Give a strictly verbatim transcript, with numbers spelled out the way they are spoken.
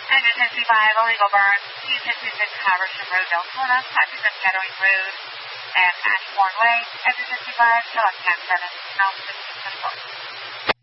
Engine sixty-five, illegal burn, two fifty-six Haversham Road, Deltona, Hutchinson Kettering Road, and Ashbourne Way. Engine sixty-five, select ten seven, Alpha fifteen,